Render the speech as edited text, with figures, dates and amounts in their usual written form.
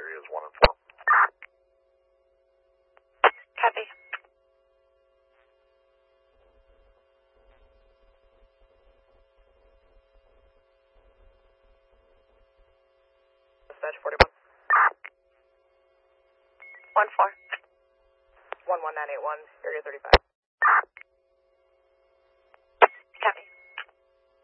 areas 1 and 4. Copy. Dispatch 41. 1-4. 11981, area 35.